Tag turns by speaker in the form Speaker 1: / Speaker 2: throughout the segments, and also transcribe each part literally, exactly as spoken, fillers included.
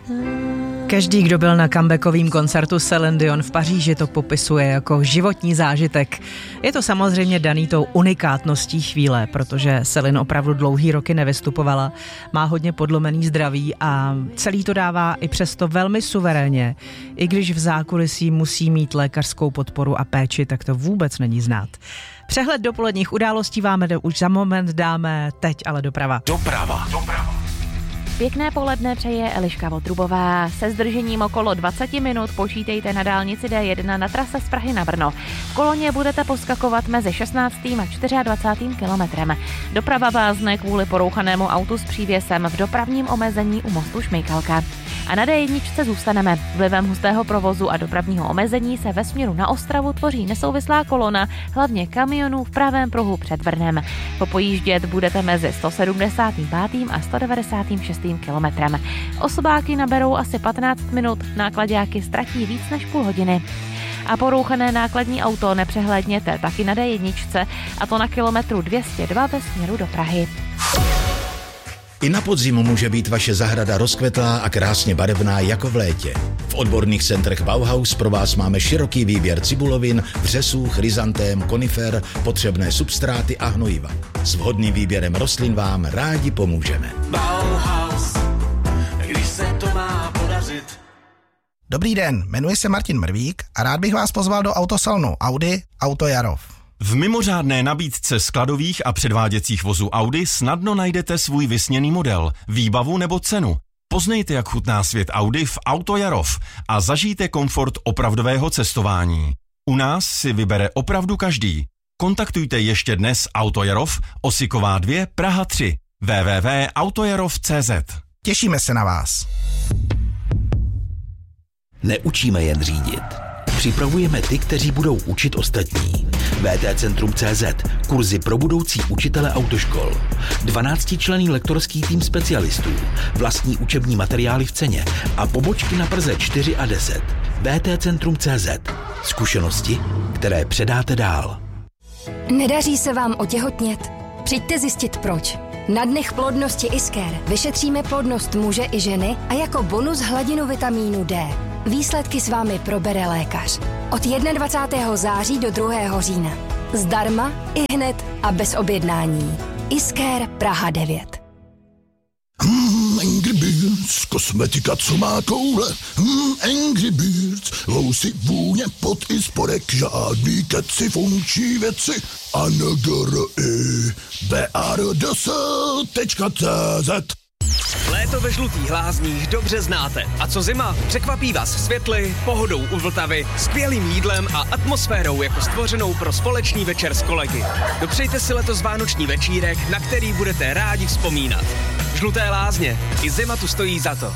Speaker 1: Každý, kdo byl na comebackovým koncertu Celine Dion v Paříži, to popisuje jako životní zážitek. Je to samozřejmě daný tou unikátností chvíle, protože Celine opravdu dlouhý roky nevystupovala, má hodně podlomený zdraví a celý to dává i přesto velmi suverénně. I když v zákulisí musí mít lékařskou podporu a péči, tak to vůbec není znát. Přehled dopoledních událostí vám už za moment dáme, teď ale doprava.
Speaker 2: Doprava. Doprava.
Speaker 3: Pěkné poledne přeje Eliška Votrubová. Se zdržením okolo dvacet minut počítejte na dálnici D jedna na trase z Prahy na Brno. V koloně budete poskakovat mezi šestnáctým a dvacátým čtvrtým kilometrem. Doprava vázne kvůli porouchanému autu s přívěsem v dopravním omezení u mostu Šmejkalka. A na D jedna zůstaneme. Vlivem hustého provozu a dopravního omezení se ve směru na Ostravu tvoří nesouvislá kolona, hlavně kamionů v pravém pruhu před Brnem. Popojíždět budete mezi sto sedmdesátým pátým a sto devadesátým šestým kilometrem. Osobáky naberou asi patnáct minut, náklaďáky ztratí víc než půl hodiny. A porouchané nákladní auto nepřehlédněte taky na D jedna, a to na kilometru dvě stě dva ve směru do Prahy.
Speaker 2: I na podzim může být vaše zahrada rozkvetlá a krásně barevná jako v létě. V odborných centrech Bauhaus pro vás máme široký výběr cibulovin, vřesů, chryzantém, konifer, potřebné substráty a hnojiva. S vhodným výběrem rostlin vám rádi pomůžeme.
Speaker 4: Bauhaus, když se to má podařit.
Speaker 5: Dobrý den, jmenuji se Martin Mrvík a rád bych vás pozval do autosalonu Audi Auto Jarov.
Speaker 6: V mimořádné nabídce skladových a předváděcích vozů Audi snadno najdete svůj vysněný model, výbavu nebo cenu. Poznejte, jak chutná svět Audi v Auto Jarov a zažijte komfort opravdového cestování. U nás si vybere opravdu každý. Kontaktujte ještě dnes Auto Jarov, Osiková dva, Praha tři, w w w tečka autojarov tečka c z.
Speaker 5: Těšíme se na vás.
Speaker 7: Neučíme jen řídit. Připravujeme ty, kteří budou učit ostatní. V T Centrum tečka cé zet. Kurzy pro budoucí učitele autoškol. dvanáctičlenný lektorský tým specialistů. Vlastní učební materiály v ceně. A pobočky na Praze čtyři a deset. V T Centrum tečka cé zet. Zkušenosti, které předáte dál.
Speaker 8: Nedaří se vám otěhotnět? Přijďte zjistit proč. Na dnech plodnosti Isker vyšetříme plodnost muže i ženy a jako bonus hladinu vitamínu D. Výsledky s vámi probere lékař. Od dvacátého prvního září do druhého října. Zdarma, ihned a bez objednání. Isker Praha devět.
Speaker 9: Hmm, Angry Birds, kosmetika, co má koule. Hmm, Angry Birds, vousy, vůně, pot i spodek, žádný keci, funkční věci. A N G R I B R deset tečka cé zet.
Speaker 10: Léto ve Žlutých Lázních dobře znáte. A co zima? Překvapí vás světly, pohodou u Vltavy, skvělým jídlem a atmosférou jako stvořenou pro společný večer s kolegy. Dopřejte si letos vánoční večírek, na který budete rádi vzpomínat. Žluté Lázně. I zima tu stojí za to.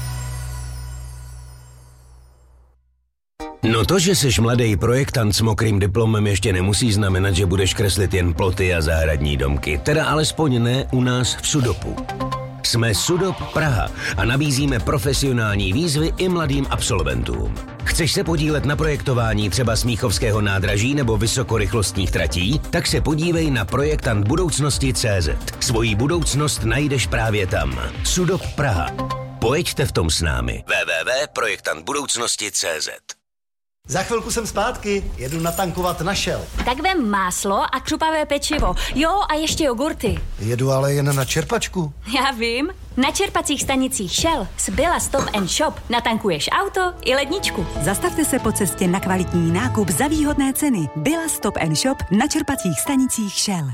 Speaker 11: No to, že jsi mladý projektant s mokrým diplomem, ještě nemusí znamenat, že budeš kreslit jen ploty a zahradní domky. Teda alespoň ne u nás v Sudopu. Jsme Sudop Praha a nabízíme profesionální výzvy i mladým absolventům. Chceš se podílet na projektování třeba Smíchovského nádraží nebo vysokorychlostních tratí? Tak se podívej na projektant budoucnosti tečka cé zet. Svoji budoucnost najdeš právě tam. Sudop Praha. Pojeďte v tom s námi. w w w tečka projektant budoucnosti tečka cé zet.
Speaker 12: Za chvilku jsem zpátky, jedu natankovat na Shell.
Speaker 8: Tak vem máslo a křupavé pečivo. Jo, a ještě jogurty.
Speaker 12: Jedu ale jen na čerpačku.
Speaker 8: Já vím. Na čerpacích stanicích Shell z Billa Stop and Shop natankuješ auto i ledničku.
Speaker 13: Zastavte se po cestě na kvalitní nákup za výhodné ceny. Billa Stop and Shop na čerpacích stanicích Shell.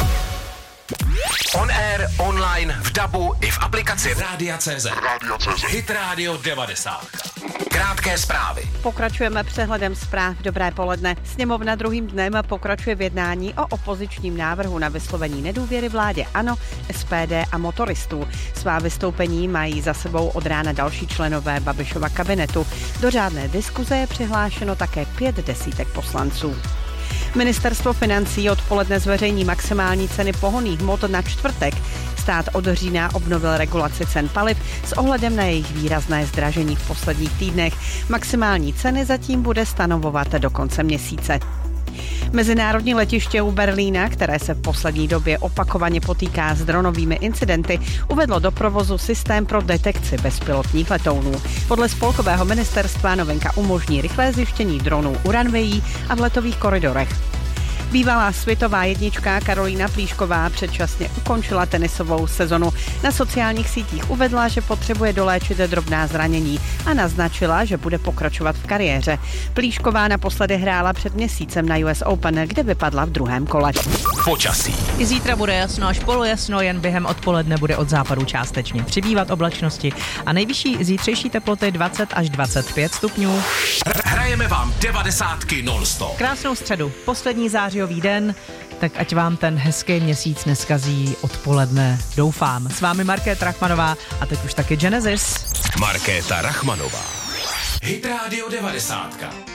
Speaker 2: On air, online, v dabu i v aplikaci Rádia tečka cé zet. Hit Radio devadesát. Krátké zprávy.
Speaker 14: Pokračujeme přehledem zpráv. Dobré poledne. Sněmovna druhým dnem pokračuje v jednání o opozičním návrhu na vyslovení nedůvěry vládě ANO, S P D a motoristů. Svá vystoupení mají za sebou od rána další členové Babišova kabinetu. Do řádné diskuze je přihlášeno také pět desítek poslanců. Ministerstvo financí odpoledne zveřejní maximální ceny pohonných hmot na čtvrtek. Stát od října obnovil regulaci cen paliv s ohledem na jejich výrazné zdražení v posledních týdnech. Maximální ceny zatím bude stanovovat do konce měsíce. Mezinárodní letiště u Berlína, které se v poslední době opakovaně potýká s dronovými incidenty, uvedlo do provozu systém pro detekci bezpilotních letounů. Podle spolkového ministerstva novinka umožní rychlé zjištění dronů u runwayí a v letových koridorech. Bývalá světová jednička Karolína Plíšková předčasně ukončila tenisovou sezonu. Na sociálních sítích uvedla, že potřebuje doléčit drobná zranění a naznačila, že bude pokračovat v kariéře. Plíšková naposledy hrála před měsícem na U S Open, kde vypadla v druhém kole.
Speaker 15: Počasí.
Speaker 1: I zítra bude jasno až polojasno, jen během odpoledne bude od západu částečně přibývat oblačnosti a nejvyšší zítřejší teploty dvacet až dvacet pět stupňů.
Speaker 15: Hrajeme vám devadesátky non-stop.
Speaker 1: Krásnou středu, poslední zářijový den, tak ať vám ten hezký měsíc neskazí odpoledne, doufám. S vámi Markéta Rachmanová a teď už taky Genesis.
Speaker 15: Markéta Rachmanová. Hit Radio devadesátka.